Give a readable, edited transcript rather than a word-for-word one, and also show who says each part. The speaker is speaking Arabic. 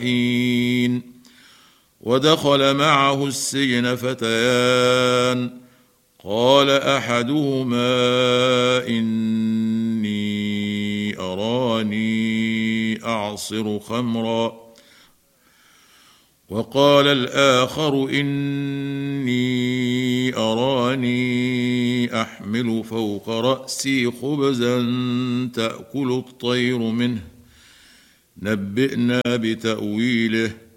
Speaker 1: حين. ودخل معه السجن فتيان، قال احدهما اني اراني اعصر خمرا، وقال الاخر اني اراني احمل فوق راسي خبزا تاكل الطير منه، نبئنا بتاويله